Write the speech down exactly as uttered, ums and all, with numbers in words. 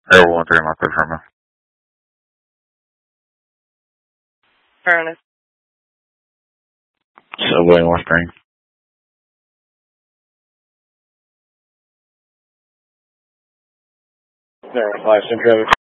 Air one three, my third terminal. Ernest. Subway, North Spring. There, five Central.